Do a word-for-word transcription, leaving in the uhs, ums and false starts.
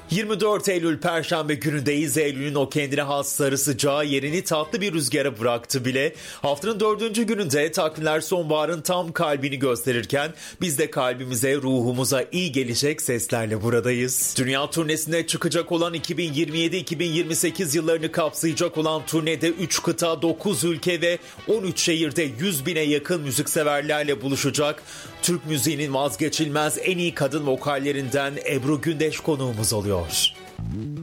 yirmi dört Eylül Perşembe günündeyiz. Eylül'ün o kendine has sarı sıcağı yerini tatlı bir rüzgara bıraktı bile. Haftanın dördüncü gününde takvimler sonbaharın tam kalbini gösterirken biz de kalbimize, ruhumuza iyi gelecek seslerle buradayız. Dünya turnesine çıkacak olan iki bin yirmi yedi iki bin yirmi sekiz yıllarını kapsayacak olan turnede üç kıta, dokuz ülke ve on üç şehirde yüz bine yakın müzikseverlerle buluşacak. Türk müziğinin vazgeçilmez en iyi kadın vokallerinden Ebru Gündeş konuğumuz oluyor.